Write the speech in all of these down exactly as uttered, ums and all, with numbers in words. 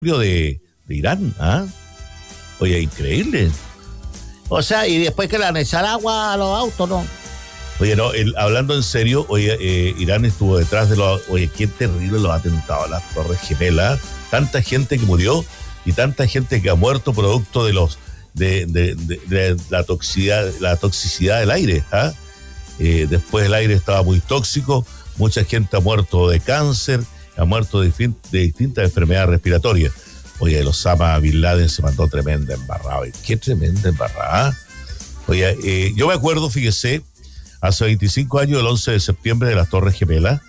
de, de Irán, ¿ah? Oye, increíble. O sea, y después que le van a echar agua a los autos, ¿no? Oye, no, el, hablando en serio, oye, eh, Irán estuvo detrás de los... Oye, qué terrible los atentados a las Torres Gemelas. Tanta gente que murió y tanta gente que ha muerto producto de los de, de, de, de la toxicidad, la toxicidad del aire. ¿Ah? Eh, después el aire estaba muy tóxico, mucha gente ha muerto de cáncer, ha muerto de, fin, de distintas enfermedades respiratorias. Oye, el Osama Bin Laden se mandó tremenda embarrada. Qué tremenda embarrada. Oye, eh, yo me acuerdo, fíjese, hace veinticinco años, el once de septiembre, de las Torres Gemelas,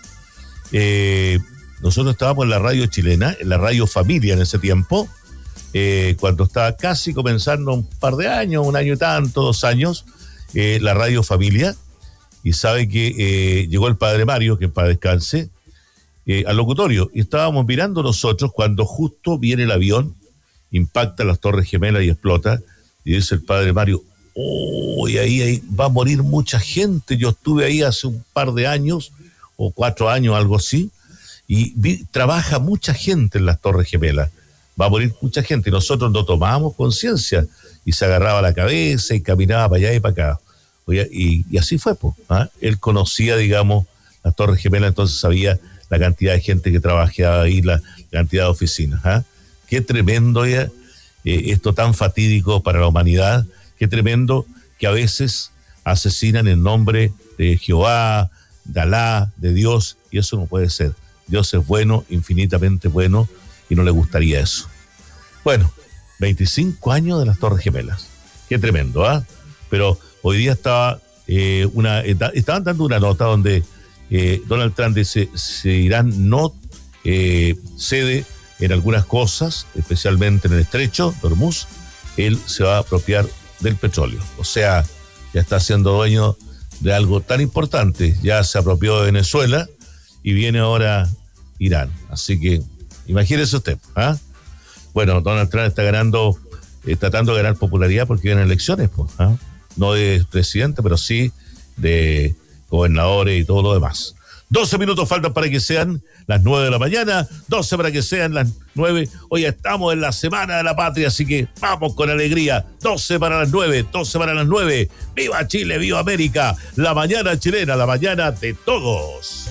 eh, nosotros estábamos en la radio chilena, en la radio Familia en ese tiempo, eh, cuando estaba casi comenzando un par de años, un año y tanto, dos años, eh, la radio Familia, y sabe que eh, llegó el padre Mario, que para descanse, eh, al locutorio, y estábamos mirando nosotros cuando justo viene el avión, impacta las Torres Gemelas y explota, y dice el padre Mario, oh, y ahí, ahí va a morir mucha gente. Yo estuve ahí hace un par de años, o cuatro años, algo así, y vi, trabaja mucha gente en las Torres Gemelas, va a morir mucha gente, y nosotros no tomábamos conciencia, y se agarraba la cabeza y caminaba para allá y para acá. Oye, y, y así fue, pues, ¿ah? Él conocía, digamos, las Torres Gemelas, entonces sabía la cantidad de gente que trabajaba ahí, la, la cantidad de oficinas. ¿Ah? Qué tremendo ya, eh, esto tan fatídico para la humanidad, qué tremendo que a veces asesinan en nombre de Jehová, de Alá, de Dios, y eso no puede ser. Dios es bueno, infinitamente bueno, y no le gustaría eso. Bueno, veinticinco años de las Torres Gemelas. Qué tremendo, ¿ah? ¿eh? Pero hoy día estaba eh, una, estaban dando una nota donde eh, Donald Trump dice, si Irán no eh, cede en algunas cosas, especialmente en el estrecho de Hormuz, él se va a apropiar del petróleo. O sea, ya está siendo dueño de algo tan importante. Ya se apropió de Venezuela y viene ahora Irán. Así que imagínese usted. ¿Ah? Bueno, Donald Trump está ganando, eh, tratando de ganar popularidad porque vienen elecciones, pues, ¿ah? No de presidente, pero sí de gobernadores y todo lo demás. doce minutos faltan para que sean las nueve de la mañana, doce para que sean las nueve. Hoy estamos en la Semana de la Patria, así que vamos con alegría. doce para las nueve, doce para las nueve. ¡Viva Chile, viva América! La mañana chilena, la mañana de todos.